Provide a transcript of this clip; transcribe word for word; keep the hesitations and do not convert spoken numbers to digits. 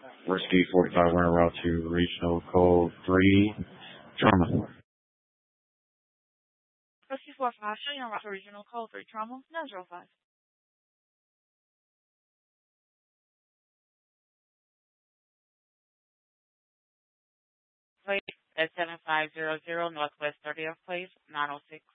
Whiskey forty-five Winter Route to Regional Code three, Trauma. Whiskey forty-five, showing on route to Regional Code three, Trauma, nine zero five. Place at seven five zero zero Northwest thirtieth Place, nine oh six.